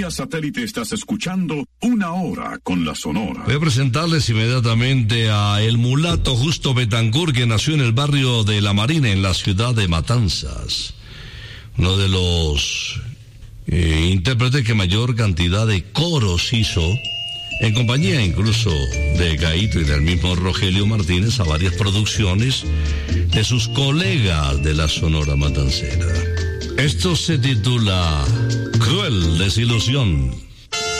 Vía satélite estás escuchando Una Hora con la Sonora. Voy a presentarles inmediatamente a el mulato Justo Betancourt, que nació en el barrio de La Marina, en la ciudad de Matanzas. Uno de los intérpretes que mayor cantidad de coros hizo, en compañía incluso de Gaito y del mismo Rogelio Martínez, a varias producciones de sus colegas de la Sonora Matancera. Esto se titula Cruel Desilusión.